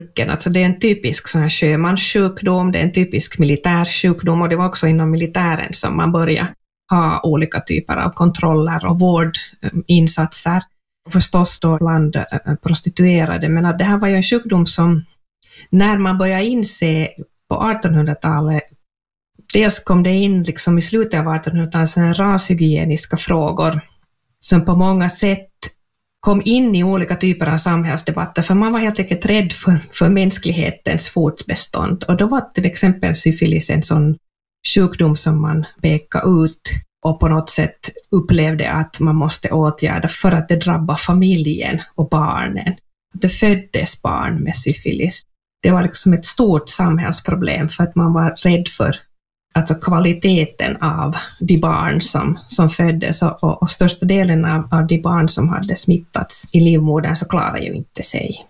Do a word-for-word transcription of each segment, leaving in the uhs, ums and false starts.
Alltså det är en typisk sån här sjömanssjukdom, det är en typisk militärsjukdom och det var också inom militären som man började ha olika typer av kontroller och vårdinsatser. Och förstås då bland prostituerade, men att det här var ju en sjukdom som när man började inse på artonhundratalet, dels kom det in liksom i slutet av artonhundratalet sådana rashygieniska frågor som på många sätt kom in i olika typer av samhällsdebatter, för man var helt enkelt rädd för, för mänsklighetens fortbestånd. Och då var till exempel syfilis en sån sjukdom som man pekade ut och på något sätt upplevde att man måste åtgärda för att det drabbar familjen och barnen. Det föddes barn med syfilis. Det var liksom ett stort samhällsproblem för att man var rädd för alltså kvaliteten av de barn som, som föddes och, och, och största delen av, av de barn som hade smittats i livmodern så klarar ju inte sig.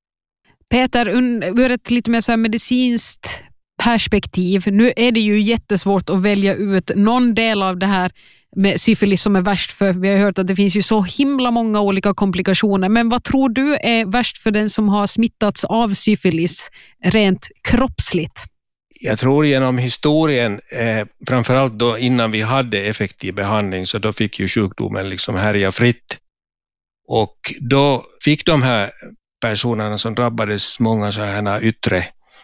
Peter, ur ett lite mer så här medicinskt perspektiv, nu är det ju jättesvårt att välja ut någon del av det här med syfilis som är värst, för vi har hört att det finns ju så himla många olika komplikationer, men vad tror du är värst för den som har smittats av syfilis rent kroppsligt? Jag tror genom historien, eh, framförallt då innan vi hade effektiv behandling, så då fick ju sjukdomen liksom härja fritt. Och då fick de här personerna som drabbades många så här yttre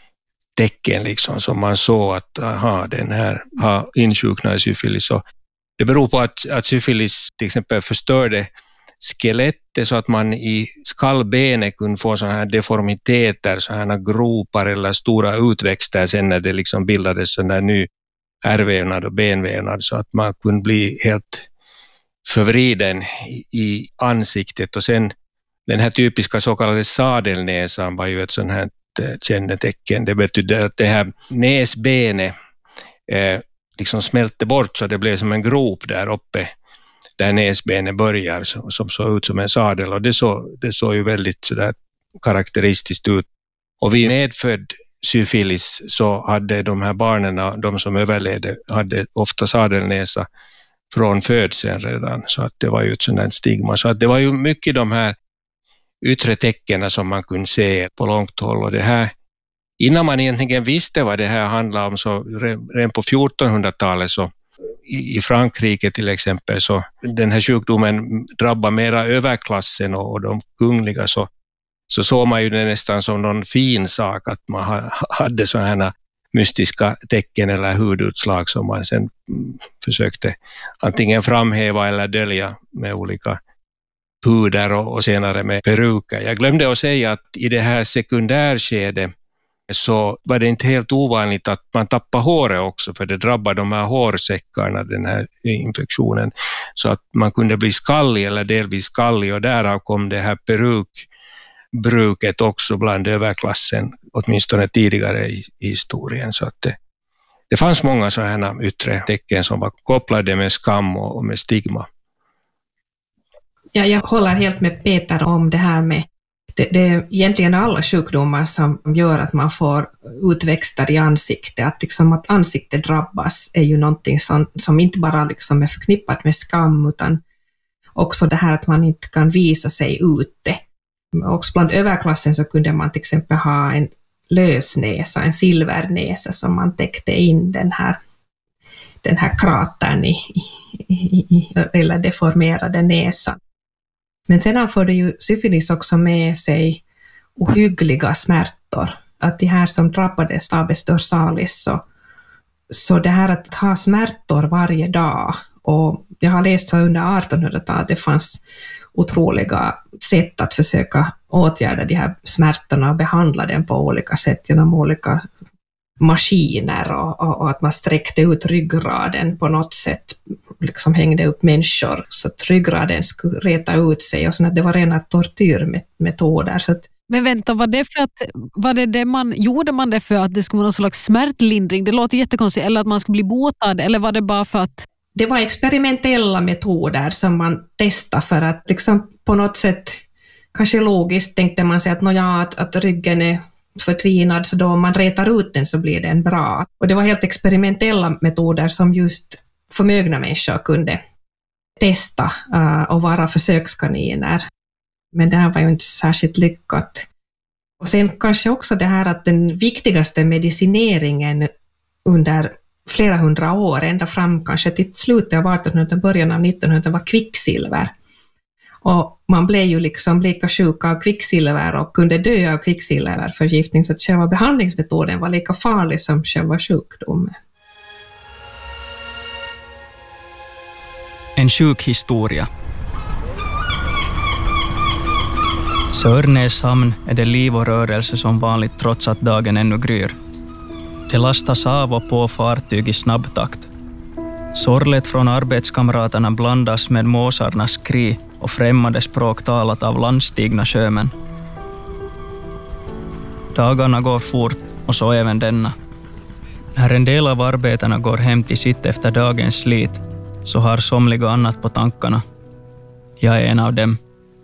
tecken liksom, som man såg att aha, den här har insjuknat i syfilis. Så det beror på att, att syfilis till exempel förstörde skelettet så att man i skallbenet kunde få sådana här deformiteter, sådana här gropar eller stora utväxter sen när det liksom bildades sån där ny ärrvävnad och benvävnad, så att man kunde bli helt förvriden i, i ansiktet. Och sen den här typiska så kallade sadelnäsan var ju ett sådant här kännetecken. Det betyder att det här näsbenet eh, liksom smälte bort så det blev som en grop där uppe där näsbenet börjar, som, som såg ut som en sadel, och det såg, det såg ju väldigt så där karaktäristiskt ut. Och vid medfödd syfilis så hade de här barnen, de som överlevde, hade ofta sadelnäsa från födseln redan, så att det var ju ett sådant här stigma. Så att det var ju mycket de här yttre tecknen som man kunde se på långt håll, och det här, innan man egentligen visste vad det här handlade om, så redan på fjortonhundratalet så i Frankrike till exempel, så den här sjukdomen drabbar mera överklassen och de kungliga, så, så såg man ju det nästan som någon fin sak att man hade sådana här mystiska tecken eller hudutslag som man sen försökte antingen framhäva eller dölja med olika puder och senare med peruker. Jag glömde att säga att i det här sekundärskedet så var det inte helt ovanligt att man tappar håret också, för det drabbar de här hårsäckarna, den här infektionen, så att man kunde bli skallig eller delvis skallig, och därav kom det här perukbruket också bland överklassen, åtminstone tidigare i, i historien. Så att det, det fanns många sådana yttre tecken som var kopplade med skam och med stigma. Ja, jag håller helt med Peter om det här med Det, det är egentligen alla sjukdomar som gör att man får utväxter i ansiktet. Att, liksom att ansiktet drabbas är ju någonting som, som inte bara liksom är förknippat med skam, utan också det här att man inte kan visa sig ute. Också bland överklassen så kunde man till exempel ha en lösnäsa, en silvernäsa som man täckte in den här, den här kratern i, i, i, eller deformerade näsan. Men sedan får det ju syfilis också med sig ohyggliga smärtor. Att de här som drabbades av Bes dorsalis, så, så det här att ha smärtor varje dag, och jag har läst så under artonhundratalet det fanns otroliga sätt att försöka åtgärda de här smärtorna och behandla dem på olika sätt genom olika maskiner, och, och, och att man sträckte ut ryggraden på något sätt, liksom hängde upp människor så att ryggraden skulle reta ut sig, och så att det var rena tortyrmetoder. Så att men vänta, var det för att var det det man gjorde man det för att det skulle vara någon slags smärtlindring? Det låter jättekonstigt, eller att man skulle bli botad, eller var det bara för att det var experimentella metoder som man testade för att liksom på något sätt, kanske logiskt tänkte man sig att, nåja, att, att ryggen är förtvinad, så då om man retar ut den så blir den bra. Och det var helt experimentella metoder som just förmögna människor kunde testa uh, och vara försökskaniner. Men det här var ju inte särskilt lyckat. Och sen kanske också det här att den viktigaste medicineringen under flera hundra år, ända fram kanske till slutet av artonhundratalet, början av nittonhundratalet, var kvicksilver. Och man blev ju liksom lika sjuk av kvicksilver och kunde dö av kvicksilverförgiftning, så att själva behandlingsmetoden var lika farlig som själva sjukdomen. En sjuk historia. Sörnäs hamn är det liv och rörelse som vanligt trots att dagen ännu gryr. Det lastas av och på fartyg i snabb takt. Sorlet från arbetskamraterna blandas med måsarnas skri och främmande språk talat av landstigna sjömän. Dagarna går fort och så även denna. När en del av arbetarna går hem till sitt efter dagens slit så har somliga annat på tankarna. Jag är en av dem.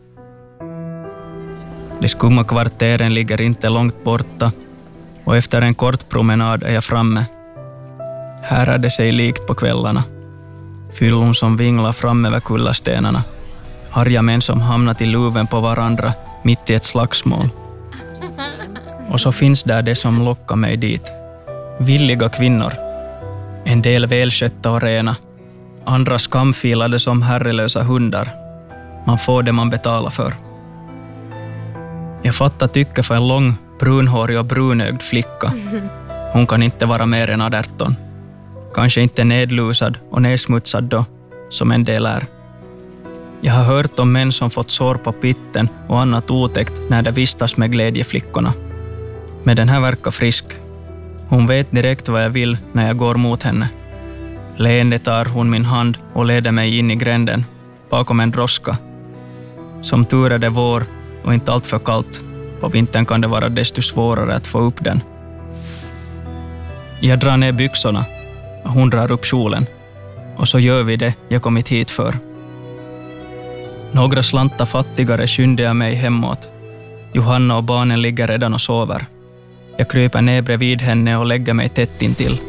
De skumma kvarteren ligger inte långt borta och efter en kort promenad är jag framme. Här är det sig likt på kvällarna. Fyllon som vinglar fram över kullastenarna. Arga män som hamnat i luven på varandra mitt i ett slagsmål. Och så finns där det som lockar mig dit. Villiga kvinnor. En del välskötta och rena. Andra skamfilade som herrelösa hundar. Man får det man betalar för. Jag fattar tycke för en lång, brunhårig och brunögd flicka. Hon kan inte vara mer än arton. Kanske inte nedlusad och nedsmutsad då, som en del är. Jag har hört om män som fått sår på pitten och annat otäckt när de vistas med glädjeflickorna. Men den här verkar frisk. Hon vet direkt vad jag vill när jag går mot henne. Leende tar hon min hand och leder mig in i gränden, bakom en droska. Som tur är det vår och inte allt för kallt. På vintern kan det vara desto svårare att få upp den. Jag drar ner byxorna och hon drar upp kjolen. Och så gör vi det jag kommit hit för. Några slantar fattigare skyndar jag mig hemåt. Johanna och barnen ligger redan och sover. Jag kryper ner bredvid henne och lägger mig tätt intill.